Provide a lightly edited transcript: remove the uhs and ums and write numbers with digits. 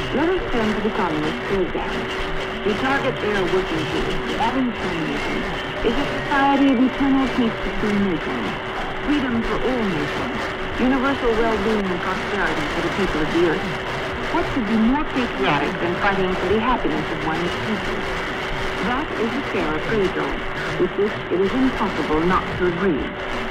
Let us turn to the Communist program. The target they are working towards, the Atom Communism, is a society of eternal peace between nations, freedom for all nations, universal well-being and prosperity for the people of the earth. What could be more patriotic than fighting for the happiness of one's people? That is a fair appraisal, with which it is impossible not to agree.